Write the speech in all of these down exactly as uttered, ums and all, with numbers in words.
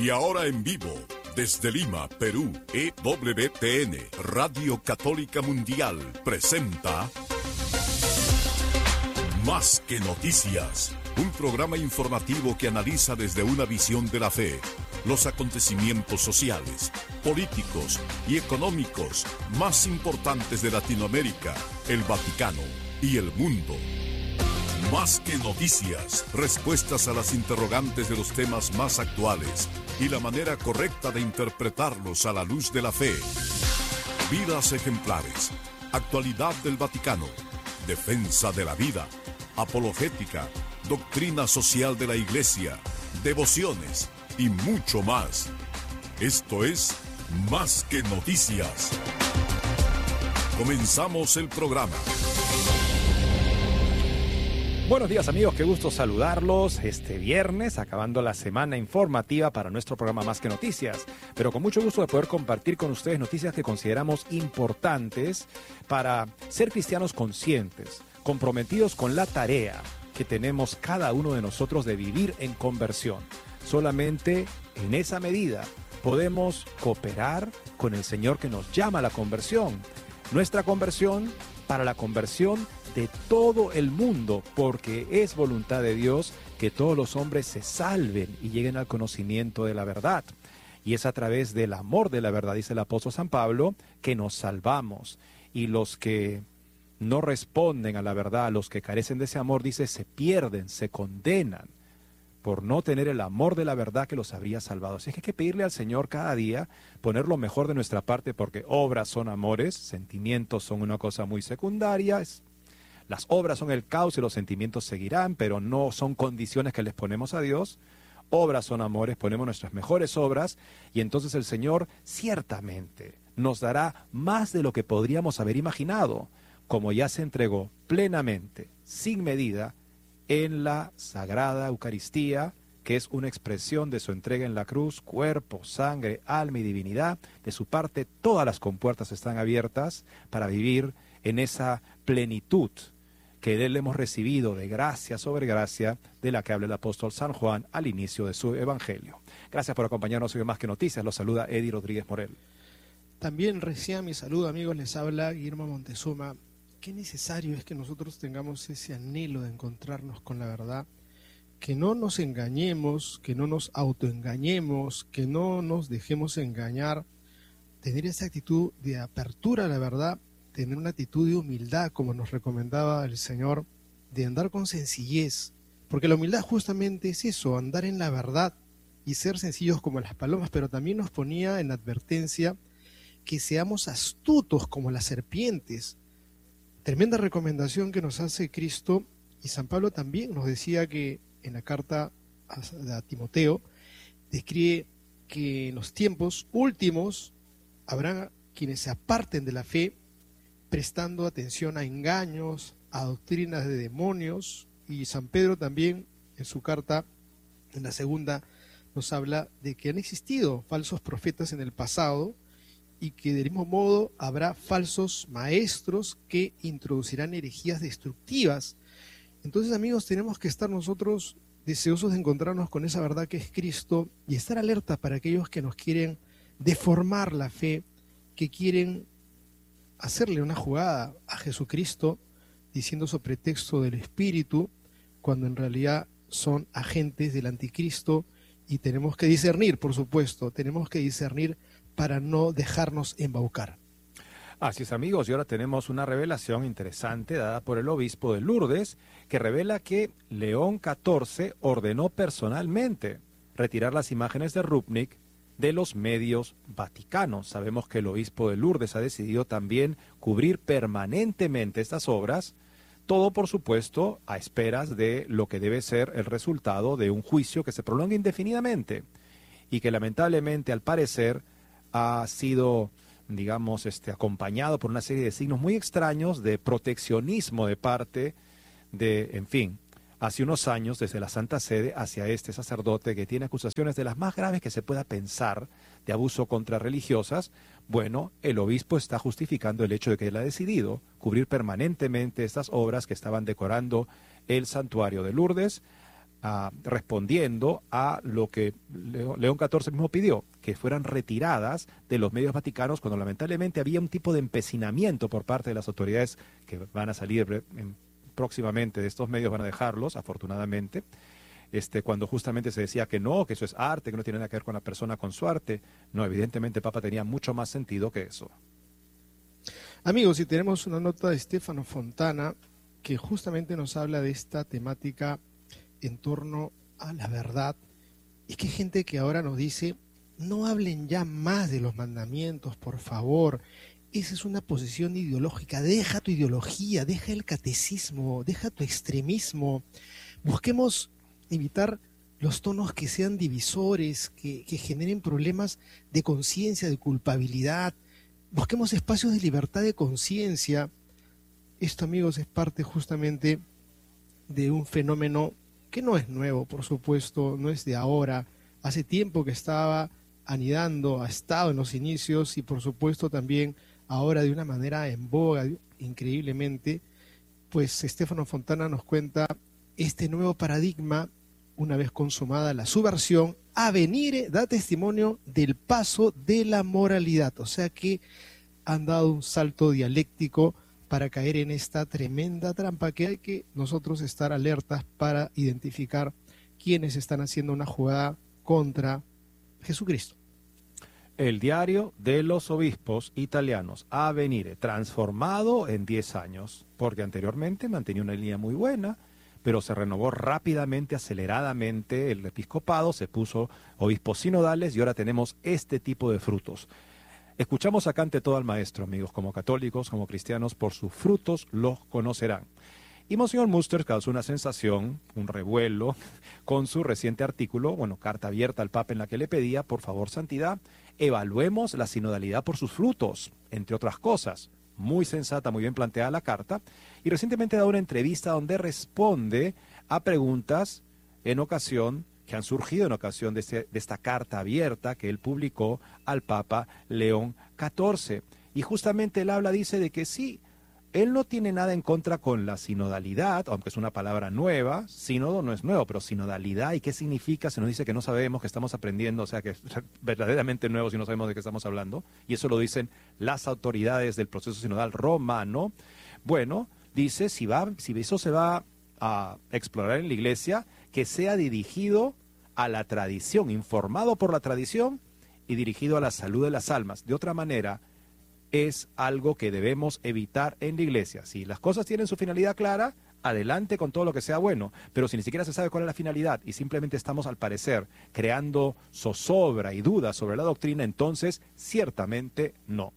Y ahora en vivo, desde Lima, Perú, E W T N, Radio Católica Mundial, presenta Más que Noticias, un programa informativo que analiza desde una visión de la fe los acontecimientos sociales, políticos y económicos más importantes de Latinoamérica, el Vaticano y el mundo. Más que noticias, respuestas a las interrogantes de los temas más actuales y la manera correcta de interpretarlos a la luz de la fe. Vidas ejemplares, actualidad del Vaticano, defensa de la vida, apologética, doctrina social de la Iglesia, devociones y mucho más. Esto es Más que Noticias. Comenzamos el programa. Buenos días amigos, qué gusto saludarlos este viernes, acabando la semana informativa para nuestro programa Más que Noticias, pero con mucho gusto de poder compartir con ustedes noticias que consideramos importantes para ser cristianos conscientes, comprometidos con la tarea que tenemos cada uno de nosotros de vivir en conversión. Solamente en esa medida podemos cooperar con el Señor que nos llama a la conversión. Nuestra conversión para la conversión de todo el mundo, porque es voluntad de Dios que todos los hombres se salven y lleguen al conocimiento de la verdad. Y es a través del amor de la verdad, dice el apóstol San Pablo, que nos salvamos. Y los que no responden a la verdad, los que carecen de ese amor, dice, se pierden, se condenan por no tener el amor de la verdad que los habría salvado. Así es que hay que pedirle al Señor cada día, poner lo mejor de nuestra parte, porque obras son amores, sentimientos son una cosa muy secundaria. Las obras son el cauce, los sentimientos seguirán, pero no son condiciones que les ponemos a Dios. Obras son amores, ponemos nuestras mejores obras, y entonces el Señor ciertamente nos dará más de lo que podríamos haber imaginado, como ya se entregó plenamente, sin medida, en la Sagrada Eucaristía, que es una expresión de su entrega en la cruz, cuerpo, sangre, alma y divinidad. De su parte, todas las compuertas están abiertas para vivir en esa plenitud que de él hemos recibido de gracia sobre gracia, de la que habla el apóstol San Juan al inicio de su evangelio. Gracias por acompañarnos hoy en Más que Noticias. Los saluda Eddie Rodríguez Morel. También recién mi saludo, amigos, les habla Guillermo Montezuma. Qué necesario es que nosotros tengamos ese anhelo de encontrarnos con la verdad, que no nos engañemos, que no nos autoengañemos, que no nos dejemos engañar, tener esa actitud de apertura a la verdad, tener una actitud de humildad, como nos recomendaba el Señor, de andar con sencillez, porque la humildad justamente es eso, andar en la verdad y ser sencillos como las palomas, pero también nos ponía en advertencia que seamos astutos como las serpientes. Tremenda recomendación que nos hace Cristo, y San Pablo también nos decía que en la carta a, a Timoteo describe que en los tiempos últimos habrá quienes se aparten de la fe, prestando atención a engaños, a doctrinas de demonios, y San Pedro también en su carta, en la segunda, nos habla de que han existido falsos profetas en el pasado, y que del mismo modo habrá falsos maestros que introducirán herejías destructivas. Entonces, amigos, tenemos que estar nosotros deseosos de encontrarnos con esa verdad que es Cristo y estar alerta para aquellos que nos quieren deformar la fe, que quieren hacerle una jugada a Jesucristo diciendo sobre pretexto del Espíritu, cuando en realidad son agentes del Anticristo, y tenemos que discernir, por supuesto, tenemos que discernir para no dejarnos embaucar. Así es, amigos, y ahora tenemos una revelación interesante dada por el obispo de Lourdes, que revela que León catorce ordenó personalmente retirar las imágenes de Rupnik de los medios vaticanos. Sabemos que el obispo de Lourdes ha decidido también cubrir permanentemente estas obras, todo por supuesto a esperas de lo que debe ser el resultado de un juicio que se prolonga indefinidamente y que lamentablemente al parecer ha sido, digamos, este, acompañado por una serie de signos muy extraños de proteccionismo de parte de, en fin, hace unos años desde la Santa Sede hacia este sacerdote que tiene acusaciones de las más graves que se pueda pensar de abuso contra religiosas. Bueno, el obispo está justificando el hecho de que él ha decidido cubrir permanentemente estas obras que estaban decorando el santuario de Lourdes, uh, respondiendo a lo que Leo, León catorce mismo pidió, que fueran retiradas de los medios vaticanos cuando lamentablemente había un tipo de empecinamiento por parte de las autoridades que van a salir en, próximamente de estos medios, van a dejarlos, afortunadamente, este, cuando justamente se decía que no, que eso es arte, que no tiene nada que ver con la persona, con su arte. No, evidentemente el Papa tenía mucho más sentido que eso. Amigos, y tenemos una nota de Stefano Fontana que justamente nos habla de esta temática en torno a la verdad. Es que hay gente que ahora nos dice, no hablen ya más de los mandamientos, por favor. Esa es una posición ideológica. Deja tu ideología, deja el catecismo, deja tu extremismo. Busquemos evitar los tonos que sean divisores, que, que generen problemas de conciencia, de culpabilidad. Busquemos espacios de libertad de conciencia. Esto, amigos, es parte justamente de un fenómeno que no es nuevo, por supuesto, no es de ahora. Hace tiempo que estaba anidando, ha estado en los inicios y por supuesto también ahora de una manera en boga, increíblemente, pues Stefano Fontana nos cuenta este nuevo paradigma, una vez consumada la subversión, Avvenire da testimonio del paso de la moralidad, o sea que han dado un salto dialéctico para caer en esta tremenda trampa que hay que nosotros estar alertas para identificar quienes están haciendo una jugada contra Jesucristo. El diario de los obispos italianos, Avvenire, transformado en diez años, porque anteriormente mantenía una línea muy buena, pero se renovó rápidamente, aceleradamente el episcopado, se puso obispos sinodales y ahora tenemos este tipo de frutos. Escuchamos acá ante todo al maestro, amigos, como católicos, como cristianos, por sus frutos los conocerán. Y Monseñor Musters causó una sensación, un revuelo, con su reciente artículo, bueno, carta abierta al Papa en la que le pedía, por favor, santidad, evaluemos la sinodalidad por sus frutos, entre otras cosas. Muy sensata, muy bien planteada la carta. Y recientemente ha dado una entrevista donde responde a preguntas en ocasión que han surgido en ocasión de, este, de esta carta abierta que él publicó al Papa León catorce. Y justamente él habla, dice, de que sí, él no tiene nada en contra con la sinodalidad, aunque es una palabra nueva. Sínodo no es nuevo, pero sinodalidad, ¿y qué significa? Se nos dice que no sabemos, que estamos aprendiendo, o sea que es verdaderamente nuevo si no sabemos de qué estamos hablando. Y eso lo dicen las autoridades del proceso sinodal romano. Bueno, dice, si, va, si eso se va a explorar en la iglesia, que sea dirigido a la tradición, informado por la tradición y dirigido a la salud de las almas. De otra manera, es algo que debemos evitar en la iglesia. Si las cosas tienen su finalidad clara, adelante con todo lo que sea bueno, pero si ni siquiera se sabe cuál es la finalidad y simplemente estamos, al parecer, creando zozobra y dudas sobre la doctrina, entonces ciertamente no.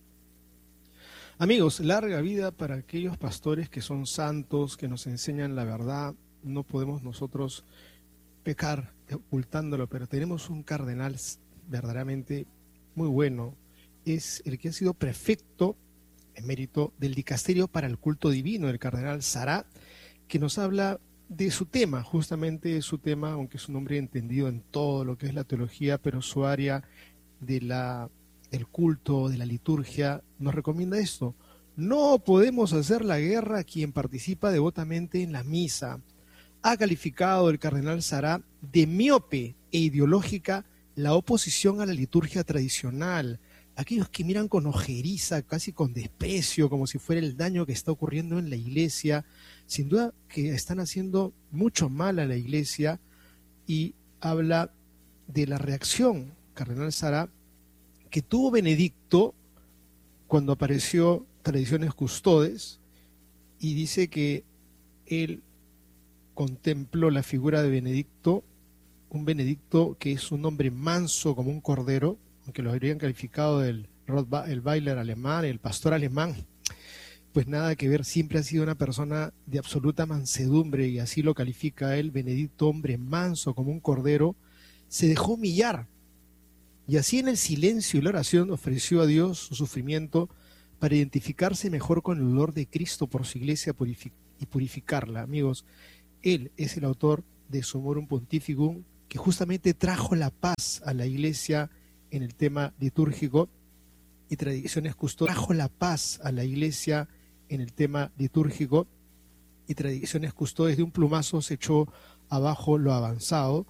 Amigos, larga vida para aquellos pastores que son santos, que nos enseñan la verdad. No podemos nosotros pecar ocultándolo, pero tenemos un cardenal verdaderamente muy bueno. Es el que ha sido prefecto emérito del dicasterio para el culto divino, el cardenal Sará, que nos habla de su tema, justamente su tema, aunque es un hombre entendido en todo lo que es la teología, pero su área de la, del culto, de la liturgia, nos recomienda esto. No podemos hacer la guerra a quien participa devotamente en la misa. Ha calificado el cardenal Sará de miope e ideológica la oposición a la liturgia tradicional. Aquellos que miran con ojeriza, casi con desprecio, como si fuera el daño que está ocurriendo en la iglesia, sin duda que están haciendo mucho mal a la iglesia, y habla de la reacción, cardenal Sará, que tuvo Benedicto cuando apareció Tradiciones Custodes, y dice que él contempló la figura de Benedicto, un Benedicto que es un hombre manso como un cordero, aunque lo habrían calificado del el bailer alemán, el pastor alemán, pues nada que ver, siempre ha sido una persona de absoluta mansedumbre, y así lo califica él, Benedicto, hombre manso como un cordero, se dejó humillar, y así en el silencio y la oración ofreció a Dios su sufrimiento para identificarse mejor con el dolor de Cristo por su iglesia purific y purificarla. Amigos, él es el autor de Summorum Pontificum, que justamente trajo la paz a la iglesia en el tema litúrgico y tradiciones custodias, trajo la paz a la iglesia en el tema litúrgico y tradiciones custodias. De un plumazo se echó abajo lo avanzado,